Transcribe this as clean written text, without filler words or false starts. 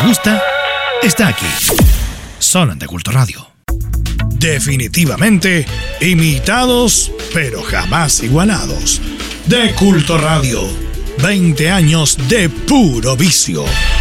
gusta está aquí, solo en De Culto Radio. Definitivamente imitados, pero jamás igualados. De Culto Radio, 20 años de puro vicio.